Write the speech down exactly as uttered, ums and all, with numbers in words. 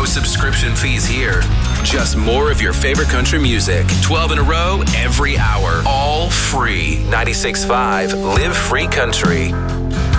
No subscription fees here. Just more of your favorite country music. twelve in a row, every hour. All free. ninety-six point five Live Free Country.